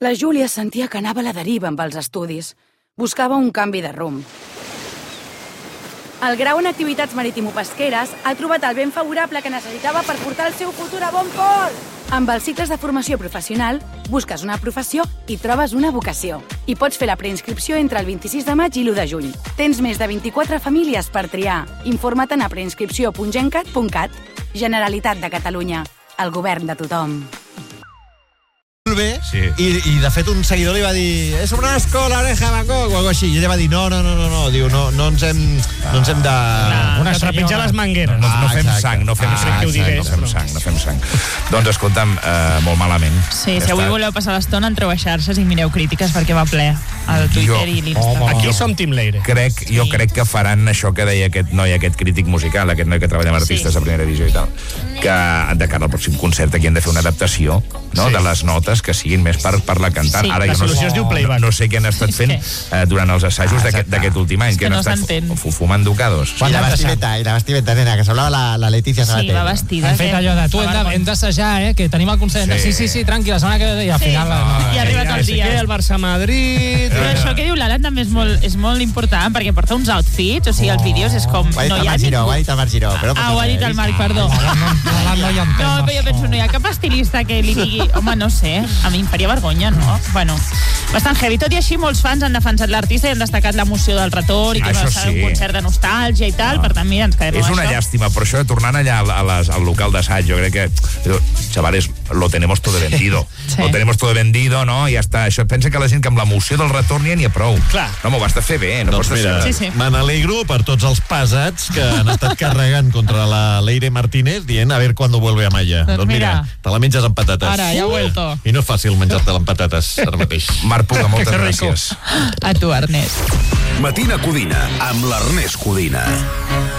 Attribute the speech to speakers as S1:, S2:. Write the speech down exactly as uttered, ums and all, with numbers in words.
S1: La Júlia sentia que anava a la deriva amb els estudis. Buscava un canvi de rumb. El grau en activitats marítimo-pesqueres ha trobat el vent favorable que necessitava per portar el seu futur a bon port. Amb els cicles de formació professional, busques una professió i trobes una vocació. I pots fer la preinscripció entre el vint-i-sis de maig i l'u de juny. Tens més de vint-i-quatre famílies per triar. Informa't a preinscripció punt gencat punt cat. Generalitat de Catalunya. El govern de tothom.
S2: Bé, sí. I, i de fet un seguidor li va dir és un asco l'oreja de Van Gogh o alguna així, i ella va dir no, no, no, no, no. Diu, no, no ens hem, ah, no ens hem de...
S3: Una trepitjar les mangueres.
S4: No, no, no fem
S2: exacte.
S4: sang, no fem
S2: Ah,
S4: sang,
S2: exacte,
S4: no fem sang, no fem sang. Doncs escolta'm, eh, molt malament.
S5: Sí,
S4: Ja
S5: si avui
S4: està.
S5: voleu passar l'estona, entreu a xarxes i mireu crítiques perquè va ple al Twitter
S4: Jo-
S5: i l'Insta.
S3: Aquí som Team Leire.
S4: Crec, jo crec que faran això que deia aquest noi, aquest crític musical, aquest noi que treballa amb artistes
S5: Sí.
S4: a primera divisió i tal, que de cara al pròxim concert aquí han de fer una adaptació, no?,
S3: Sí.
S4: de les notes que siguin més per, per la cantant.
S5: Sí,
S4: Ara
S3: la
S4: jo no,
S3: solució es diu
S4: no,
S3: playback.
S4: no sé què han estat
S5: És
S4: fent
S5: que-
S4: eh, durant els assajos
S2: Ah,
S4: d'aquest
S2: exacte.
S4: d'aquest últim any,
S5: És
S4: que
S5: que
S4: han
S5: no
S4: estat
S5: s'entén.
S4: fu- fu- fumant ducados.
S2: I la vestimenta, i la vestimenta, nena, que semblava la, la Letícia
S5: Sí,
S2: Sabater.
S5: va vestida.
S6: Hem fet
S5: que-
S6: allò de tu, hem de- hem d'assajar, eh, que tenim el concert.
S4: Sí.
S6: Sí, sí, sí, tranquil, la setmana que ve, i al
S5: Sí.
S6: final...
S5: I ha arribat el
S3: Sí,
S5: dia.
S3: el Barça-Madrid...
S5: Però això que diu l'Alan també és molt, és molt important, perquè porta uns outfits, o sigui, els vídeos és com...
S2: Ho ha dit
S5: No
S2: el
S5: hi ha
S2: Marc Giró,
S5: ningú.
S2: ho ha dit el Marc Giró. Però
S5: Ah, ho ha dit el Marc, perdó.
S6: No, no hi ha entès.
S5: No, però jo penso, no hi ha cap estilista que li digui... Home, no sé, a mi em faria vergonya, no? Bueno, bastant heavy. Tot i així, molts fans han defensat l'artista i han destacat l'emoció del retorn i que
S4: Això
S5: va ser
S4: sí.
S5: un concert de nostàlgia i tal, per tant, mira, ens quedem
S4: És
S5: amb
S4: una
S5: això.
S4: llàstima, però això, tornant allà a les, al local d'assaig, jo crec que, chavales, lo tenemos todo vendido.
S5: Sí.
S4: Lo tenemos todo vendido, no? I ja està. Això, pensa que la gent que amb l'emoció del retorn ja n'hi ha prou.
S3: Clar.
S4: No, m'ho vas de fer bé, no
S2: Doncs
S4: pots
S2: mira,
S5: Sí, sí.
S2: me n'alegro per tots els pesats que han estat carregant contra la Leire Martínez dient a ver cuándo vuelve a Malla.
S5: Doncs
S2: Doncs mira,
S5: mira.
S2: te la menges amb patates.
S5: Ara, ja ha vuelto.
S2: I no és fàcil menjar-te-la amb patates ara mateix.
S4: Marc Puga, moltes
S3: Que rico.
S4: gràcies.
S5: A tu, Ernest.
S7: Matina Codina, amb l'Ernest Codina.